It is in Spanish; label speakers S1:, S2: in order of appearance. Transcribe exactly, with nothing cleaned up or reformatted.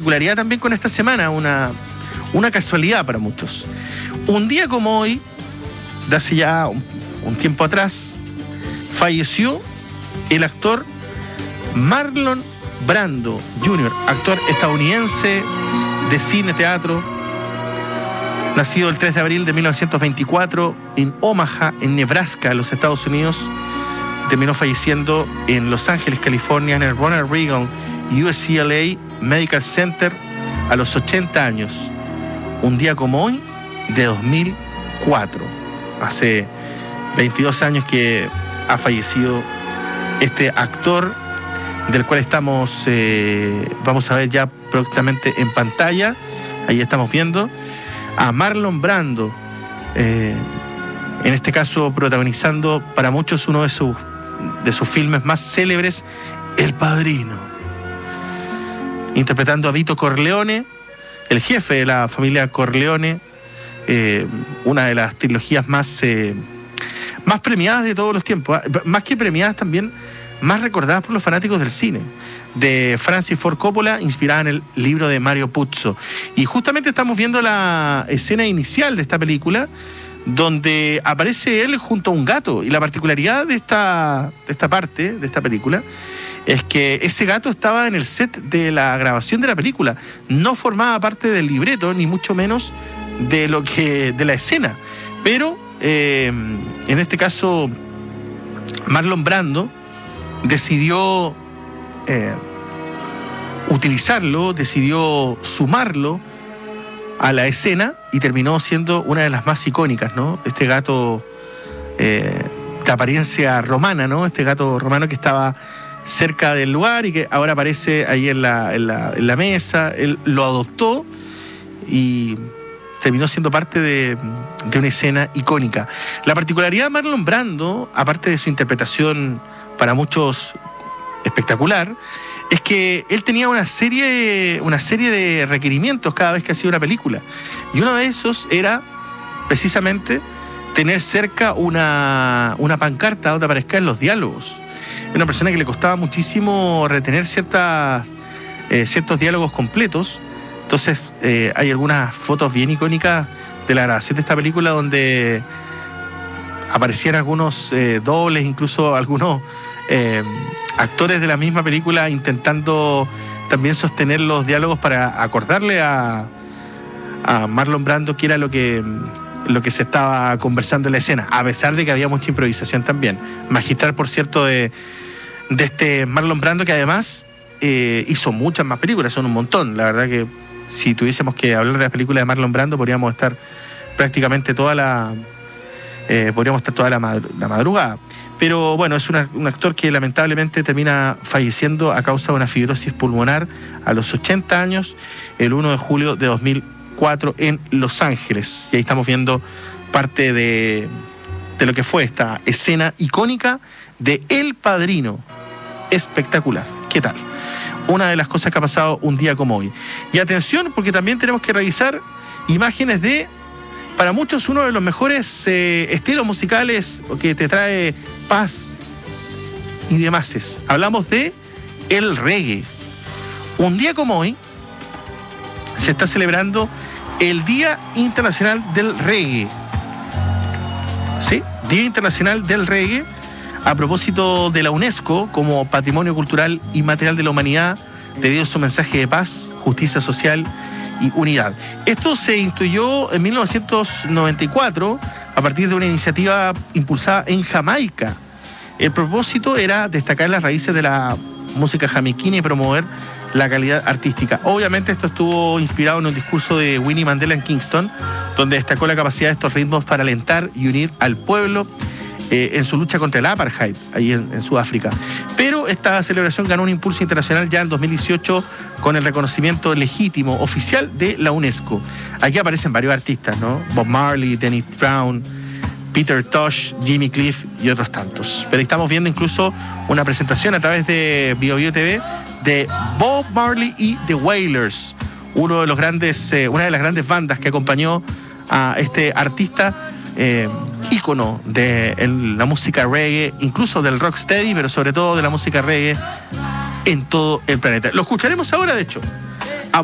S1: particularidad también con esta semana, una, una casualidad para muchos. Un día como hoy, de hace ya un, un tiempo atrás, falleció el actor Marlon Brando junior, actor estadounidense de cine, teatro, nacido el tres de abril de mil novecientos veinticuatro en Omaha, en Nebraska, en los Estados Unidos. Terminó falleciendo en Los Ángeles, California, en el Ronald Reagan U C L A Medical Center a los ochenta años. Un día como hoy, de dos mil cuatro. Hace veintidós años que ha fallecido este actor, del cual estamos, eh, vamos a ver ya próximamente en pantalla. Ahí estamos viendo a Marlon Brando, eh, en este caso protagonizando para muchos uno de sus, de sus filmes más célebres, El Padrino. Interpretando a Vito Corleone, el jefe de la familia Corleone, eh, una de las trilogías más, eh, más premiadas de todos los tiempos, más que premiadas también, más recordadas por los fanáticos del cine, de Francis Ford Coppola, inspirada en el libro de Mario Puzo. Y justamente estamos viendo la escena inicial de esta película, donde aparece él junto a un gato. Y la particularidad de esta, de esta parte, de esta película, es que ese gato estaba en el set de la grabación de la película. No formaba parte del libreto, ni mucho menos de, lo que, de la escena. Pero, eh, en este caso, Marlon Brando decidió eh, utilizarlo, decidió sumarlo a la escena y terminó siendo una de las más icónicas, ¿no? Este gato eh, de apariencia romana, ¿no? Este gato romano que estaba cerca del lugar y que ahora aparece ahí en la, en la, en la mesa. Él lo adoptó y terminó siendo parte de, de una escena icónica. La particularidad de Marlon Brando, aparte de su interpretación para muchos espectacular, es que él tenía una serie, una serie de requerimientos cada vez que hacía una película. Y uno de esos era precisamente tener cerca una, una pancarta donde aparezcan los diálogos. Era una persona que le costaba muchísimo retener ciertas, eh, ciertos diálogos completos. Entonces eh, hay algunas fotos bien icónicas de la grabación de esta película donde aparecían algunos eh, dobles, incluso algunos eh, actores de la misma película intentando también sostener los diálogos para acordarle a, a Marlon Brando qué era lo que, lo que se estaba conversando en la escena, a pesar de que había mucha improvisación también. Magistral, por cierto, de, de este Marlon Brando, que además eh, hizo muchas más películas, son un montón. La verdad que si tuviésemos que hablar de las películas de Marlon Brando podríamos estar prácticamente toda la... Eh, podríamos estar toda la, madru- la madrugada. Pero bueno, es una, un actor que lamentablemente termina falleciendo a causa de una fibrosis pulmonar a los ochenta años, el primero de julio de dos mil cuatro en Los Ángeles. Y ahí estamos viendo parte de, de lo que fue esta escena icónica de El Padrino. Espectacular. ¿Qué tal? Una de las cosas que ha pasado un día como hoy. Y atención, porque también tenemos que revisar imágenes de, para muchos, uno de los mejores eh, estilos musicales que te trae paz y demás. Hablamos de el reggae. Un día como hoy se está celebrando el Día Internacional del Reggae. ¿Sí? Día Internacional del Reggae, a propósito de la UNESCO como Patrimonio Cultural Inmaterial de la Humanidad, debido a su mensaje de paz, justicia social y unidad. Esto se instituyó en mil novecientos noventa y cuatro a partir de una iniciativa impulsada en Jamaica. El propósito era destacar las raíces de la música jamaiquina y promover la calidad artística. Obviamente esto estuvo inspirado en un discurso de Winnie Mandela en Kingston, donde destacó la capacidad de estos ritmos para alentar y unir al pueblo eh, en su lucha contra el apartheid, ahí en, en Sudáfrica. Pero esta celebración ganó un impulso internacional ya en dos mil dieciocho con el reconocimiento legítimo, oficial de la UNESCO. Aquí aparecen varios artistas, ¿no? Bob Marley, Dennis Brown, Peter Tosh, Jimmy Cliff y otros tantos. Pero estamos viendo incluso una presentación a través de Bio Bio T V de Bob Marley y The Wailers, uno de los grandes, eh, una de las grandes bandas que acompañó a este artista, eh, ícono de el, la música reggae, incluso del rocksteady, pero sobre todo de la música reggae en todo el planeta. Lo escucharemos ahora, de hecho.